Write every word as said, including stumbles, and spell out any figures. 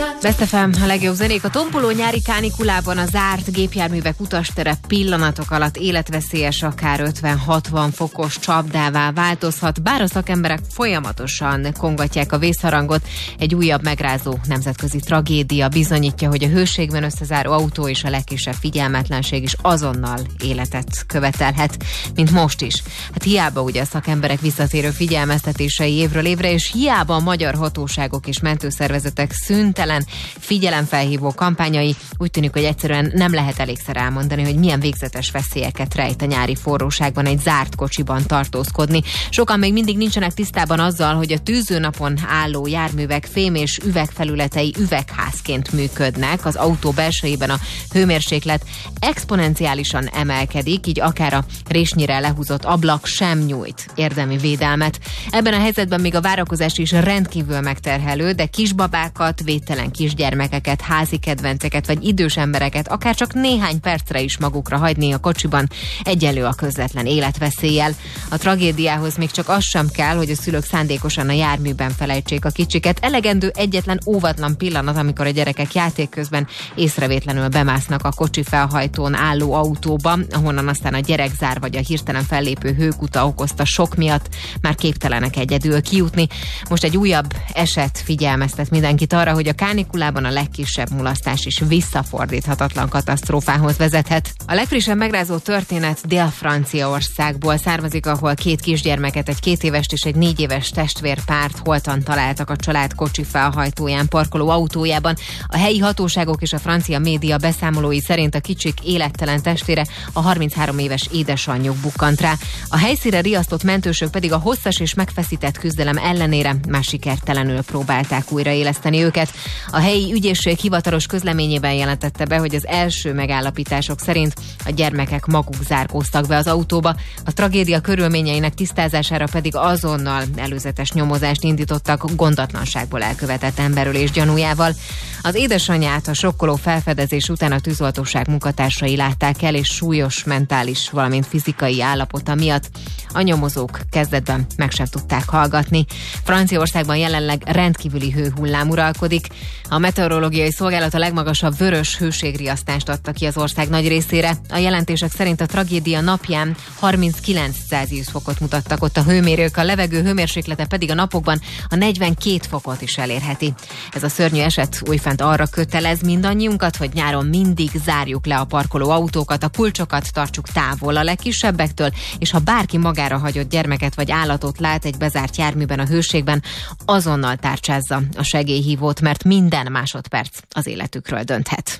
Best ef em, a legjobb zenék. A tompoló nyári kánikulában a zárt gépjárművek utastere pillanatok alatt életveszélyes, akár ötven-hatvan fokos csapdává változhat, bár a szakemberek folyamatosan kongatják a vészharangot. Egy újabb megrázó nemzetközi tragédia bizonyítja, hogy a hőségben összezáró autó és a legkisebb figyelmetlenség is azonnal életet követelhet, mint most is. Hát hiába ugye a szakemberek visszatérő figyelmeztetései évről évre, és hiába a magyar hatóságok és mentőszervezetek szüntelen figyelemfelhívó kampányai, úgy tűnik, hogy egyszerűen nem lehet elégszer elmondani, hogy milyen végzetes veszélyeket rejt a nyári forróságban egy zárt kocsiban tartózkodni. Sokan még mindig nincsenek tisztában azzal, hogy a tűzőnapon álló járművek fém és üvegfelületei üvegházként működnek. Az autó belsejében a hőmérséklet exponenciálisan emelkedik, így akár a résnyire lehúzott ablak sem nyújt érdemi védelmet. Ebben a helyzetben még a várakozás is rendkívül megterhelő, de kisbabákat, védtelen kisgyermekeket, házi kedvenceket vagy idős embereket akár csak néhány percre is magukra hagyni a kocsiban egyenlő a közvetlen életveszéllyel. A tragédiához még csak az sem kell, hogy a szülők szándékosan a járműben felejtsék a kicsiket. Elegendő egyetlen óvatlan pillanat, amikor a gyerekek játék közben észrevétlenül bemásznak a kocsi felhajtón álló autóba, ahonnan aztán a gyerekzár vagy a hirtelen fellépő hőkuta okozta sok miatt már képtelenek egyedül kijutni. Most egy újabb eset figyelmeztet mindenkit arra, hogy a kánikulában a legkisebb mulasztás is visszafordíthatatlan katasztrófához vezethet. A legfrissebb megrázó történet Dél-Franciaországból származik, ahol két kisgyermeket, egy két éves és egy négy éves testvérpárt holtan találtak a család kocsi felhajtóján parkoló autójában. A helyi hatóságok és a francia média beszámolói szerint a kicsik élettelen testvére a harminchárom éves édesanyjuk bukkant rá. A helyszínre riasztott mentősök pedig a hosszas és megfeszített küzdelem ellenére már sikertelenül próbálták újraéleszteni őket. A helyi ügyészség hivatalos közleményében jelentette be, hogy az első megállapítások szerint a gyermekek maguk zárkóztak be az autóba. A tragédia körülményeinek tisztázására pedig azonnal előzetes nyomozást indítottak gondatlanságból elkövetett emberölés gyanújával. Az édesanyját a sokkoló felfedezés után a tűzoltóság munkatársai látták el, és súlyos mentális, valamint fizikai állapota miatt a nyomozók kezdetben meg sem tudták hallgatni. Franciaországban jelenleg rendkívüli hőhullám uralkodik. A meteorológiai szolgálat a legmagasabb vörös hőségriasztást adta ki az ország nagy részére. A jelentések szerint a tragédia napján harminckilenc Celsius fokot mutattak ott a hőmérők, a levegő hőmérséklete pedig a napokban a negyvenkét fokot is elérheti. Ez a szörnyű eset újfent arra kötelez mindannyiunkat, hogy nyáron mindig zárjuk le a parkoló autókat, a kulcsokat tartsuk távol a legkisebbektől, és ha bárki magára hagyott gyermeket vagy állatot lát egy bezárt járműben a hőségben, azonnal tárcsázza a segélyhívót, mert minden másodperc az életükről dönthet.